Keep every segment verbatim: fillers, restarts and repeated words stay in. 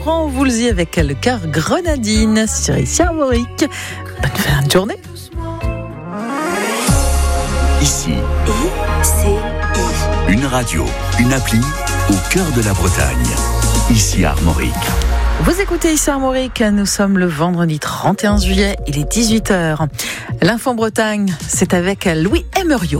Laurent Voulzy avec le cœur grenadine sur ici Armorique. Bonne fin de journée. Ici, I C I. une radio, une appli au cœur de la Bretagne. Ici Armorique. Vous écoutez ici Armorique, nous sommes le vendredi trente et un juillet, il est dix-huit heures. L'info Bretagne, c'est avec Louis Emerio.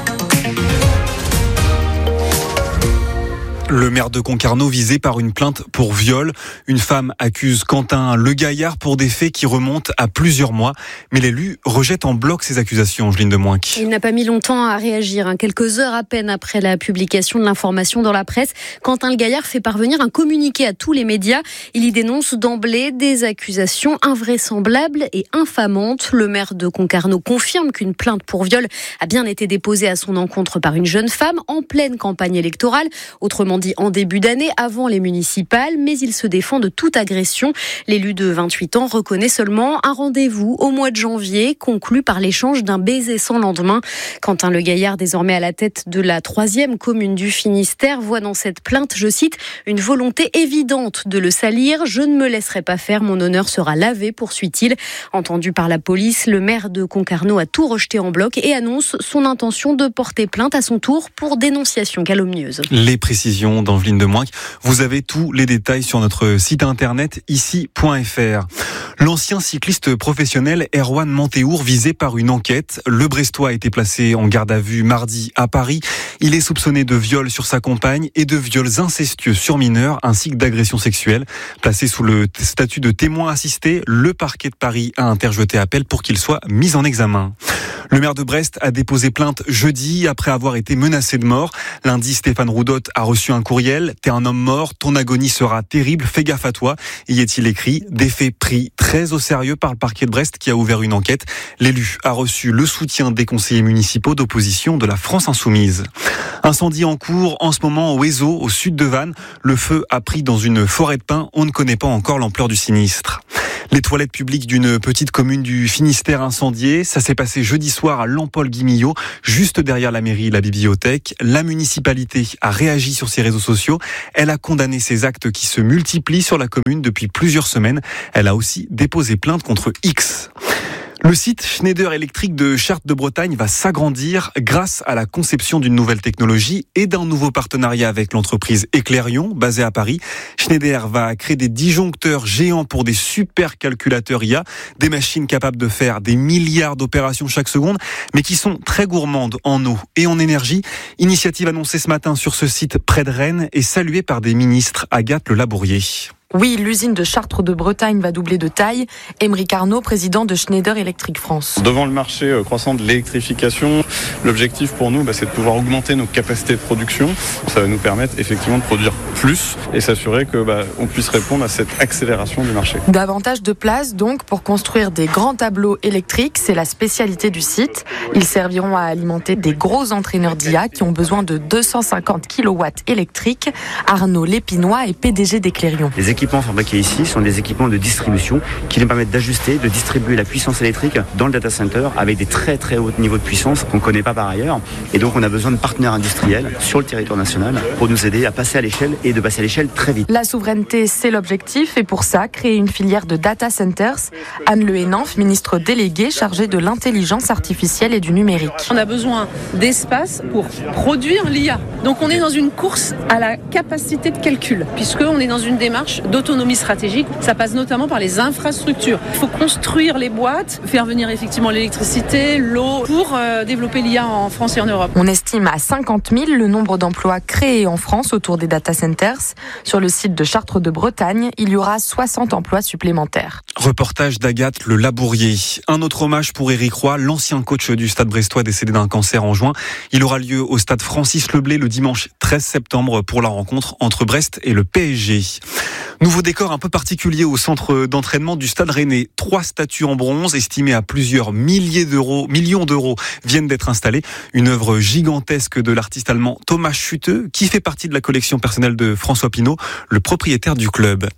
Le maire de Concarneau visé par une plainte pour viol. Une femme accuse Quentin Le Gaillard pour des faits qui remontent à plusieurs mois. Mais l'élu rejette en bloc ces accusations, Angeline de Moinck. Il n'a pas mis longtemps à réagir. Quelques heures à peine après la publication de l'information dans la presse, Quentin Le Gaillard fait parvenir un communiqué à tous les médias. Il y dénonce d'emblée des accusations invraisemblables et infamantes. Le maire de Concarneau confirme qu'une plainte pour viol a bien été déposée à son encontre par une jeune femme en pleine campagne électorale. Autrement dit en début d'année, avant les municipales, mais il se défend de toute agression. L'élu de vingt-huit ans reconnaît seulement un rendez-vous au mois de janvier, conclu par l'échange d'un baiser sans lendemain. Quentin Le Gaillard, désormais à la tête de la troisième commune du Finistère, voit dans cette plainte, je cite, une volonté évidente de le salir. Je ne me laisserai pas faire, mon honneur sera lavé, poursuit-il. Entendu par la police, le maire de Concarneau a tout rejeté en bloc et annonce son intention de porter plainte à son tour pour dénonciation calomnieuse. Les précisions d'Angeline de Moinck. Vous avez tous les détails sur notre site internet ici point f r. L'ancien cycliste professionnel Erwan Manteour visé par une enquête. Le Brestois a été placé en garde à vue mardi à Paris. Il est soupçonné de viol sur sa compagne et de viols incestueux sur mineurs ainsi que d'agression sexuelle. Placé sous le statut de témoin assisté, le parquet de Paris a interjeté appel pour qu'il soit mis en examen. Le maire de Brest a déposé plainte jeudi après avoir été menacé de mort. Lundi, Stéphane Roudotte a reçu un courriel. T'es un homme mort, ton agonie sera terrible, fais gaffe à toi. Y est-il écrit, des faits pris très au sérieux par le parquet de Brest qui a ouvert une enquête. L'élu a reçu le soutien des conseillers municipaux d'opposition de la France Insoumise. Incendie en cours en ce moment au Ouézo, au sud de Vannes. Le feu a pris dans une forêt de pins. On ne connaît pas encore l'ampleur du sinistre. Les toilettes publiques d'une petite commune du Finistère incendiées. Ça s'est passé jeudi soir à Lampol-Guimillot, juste derrière la mairie et la bibliothèque. La municipalité a réagi sur ses réseaux sociaux. Elle a condamné ces actes qui se multiplient sur la commune depuis plusieurs semaines. Elle a aussi déposé plainte contre X. Le site Schneider Electric de Chartres de Bretagne va s'agrandir grâce à la conception d'une nouvelle technologie et d'un nouveau partenariat avec l'entreprise Eclairion, basée à Paris. Schneider va créer des disjoncteurs géants pour des supercalculateurs I A, des machines capables de faire des milliards d'opérations chaque seconde, mais qui sont très gourmandes en eau et en énergie. Initiative annoncée ce matin sur ce site près de Rennes et saluée par des ministres. Agathe Le Labourier. Oui, l'usine de Chartres de Bretagne va doubler de taille. Émeric Arnaud, président de Schneider Electric France. Devant le marché croissant de l'électrification, l'objectif pour nous, bah, c'est de pouvoir augmenter nos capacités de production. Ça va nous permettre effectivement de produire plus et s'assurer que bah, on puisse répondre à cette accélération du marché. Davantage de place donc pour construire des grands tableaux électriques, c'est la spécialité du site. Ils serviront à alimenter des gros entraîneurs d'I A qui ont besoin de deux cent cinquante kilowatts électriques. Arnaud Lépinois est P D G d'Eclairion. Les équipements fabriqués ici sont des équipements de distribution qui nous permettent d'ajuster, de distribuer la puissance électrique dans le data center avec des très très hauts niveaux de puissance qu'on ne connaît pas par ailleurs. Et donc on a besoin de partenaires industriels sur le territoire national pour nous aider à passer à l'échelle et de passer à l'échelle très vite. La souveraineté, c'est l'objectif et pour ça, créer une filière de data centers. Anne Le Hénanf, ministre déléguée chargée de l'intelligence artificielle et du numérique. On a besoin d'espace pour produire l'I A. Donc on est dans une course à la capacité de calcul puisqu'on est dans une démarche d'autonomie stratégique. Ça passe notamment par les infrastructures. Il faut construire les boîtes, faire venir effectivement l'électricité, l'eau, pour euh, développer l'I A en France et en Europe. On estime à cinquante mille le nombre d'emplois créés en France autour des data centers. Sur le site de Chartres de Bretagne, il y aura soixante emplois supplémentaires. Reportage d'Agathe Le Labourier. Un autre hommage pour Éric Roy, l'ancien coach du Stade brestois décédé d'un cancer en juin. Il aura lieu au stade Francis Leblay le dimanche treize septembre pour la rencontre entre Brest et le P S G. Nouveau décor un peu particulier au centre d'entraînement du Stade Rennais. Trois statues en bronze estimées à plusieurs milliers d'euros, millions d'euros viennent d'être installées. Une œuvre gigantesque de l'artiste allemand Thomas Schütte qui fait partie de la collection personnelle de François Pinault, le propriétaire du club.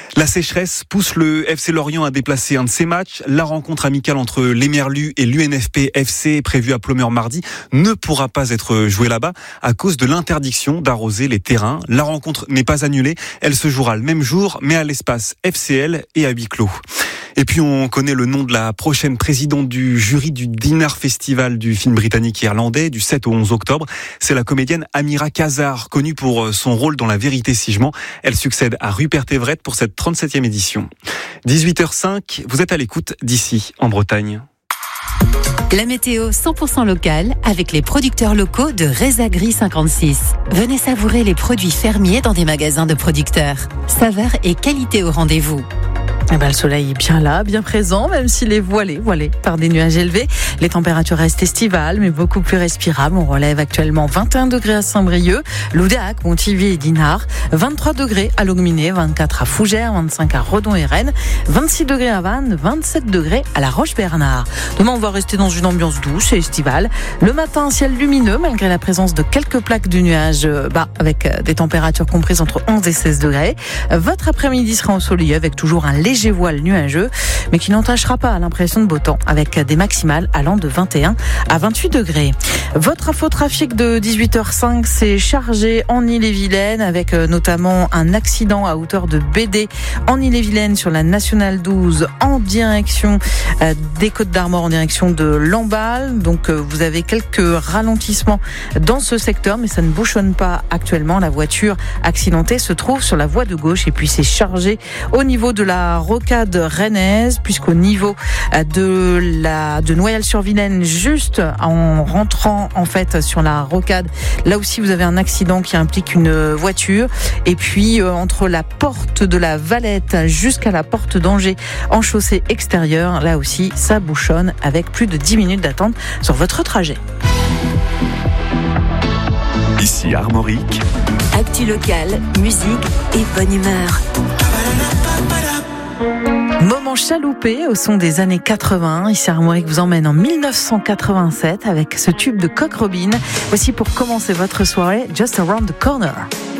La sécheresse pousse le F C Lorient à déplacer un de ses matchs. La rencontre amicale entre les Merlus et l'U N F P F C prévue à Plomeur mardi ne pourra pas être jouée là-bas à cause de l'interdiction d'arroser les terrains. La rencontre n'est pas annulée. Elle se jouera le même jour, mais à l'espace F C L et à huis clos. Et puis on connaît le nom de la prochaine présidente du jury du Dinner Festival du film britannique et irlandais du sept au onze octobre. C'est la comédienne Amira Kazar, connue pour son rôle dans La Vérité si je mens. Elle succède à Rupert Everett pour cette trente-septième édition. dix-huit heures cinq, vous êtes à l'écoute d'ici en Bretagne. La météo cent pour cent locale avec les producteurs locaux de Résagri cinquante-six. Venez savourer les produits fermiers dans des magasins de producteurs. Saveur et qualité au rendez-vous. Eh ben, le soleil est bien là, bien présent, même s'il est voilé, voilé par des nuages élevés. Les températures restent estivales, mais beaucoup plus respirables. On relève actuellement vingt et un degrés à Saint-Brieuc, Loudéac, Montivy et Dinard, vingt-trois degrés à Longminé, vingt-quatre à Fougères, vingt-cinq à Redon et Rennes, vingt-six degrés à Vannes, vingt-sept degrés à La Roche-Bernard. Demain, on va rester dans une ambiance douce et estivale. Le matin, ciel lumineux, malgré la présence de quelques plaques de nuages bas, avec des températures comprises entre onze et seize degrés. Votre après-midi sera ensoleillé avec toujours un léger voile nuageux, mais qui n'entachera pas l'impression de beau temps, avec des maximales allant de vingt et un à vingt-huit degrés. Votre infotrafic de dix-huit heures cinq, c'est chargé en Ille-et-Vilaine, avec notamment un accident à hauteur de Bédé en Ille-et-Vilaine sur la nationale douze en direction des Côtes d'Armor, en direction de Lamballe. Donc vous avez quelques ralentissements dans ce secteur, mais ça ne bouchonne pas actuellement. La voiture accidentée se trouve sur la voie de gauche, et puis c'est chargé au niveau de la rocade rennaise, puisqu'au niveau de la de Noyal-sur-Vilaine, juste en rentrant en fait sur la rocade, là aussi vous avez un accident qui implique une voiture. Et puis euh, entre la porte de la Valette jusqu'à la porte d'Angers en chaussée extérieure, là aussi ça bouchonne avec plus de dix minutes d'attente sur votre trajet. Ici Armorique. Actu locale, musique et bonne humeur. Moment chaloupé au son des années quatre-vingts. Ici Armorique vous emmène en dix-neuf cent quatre-vingt-sept avec ce tube de Cock Robin. Voici pour commencer votre soirée Just Around the Corner.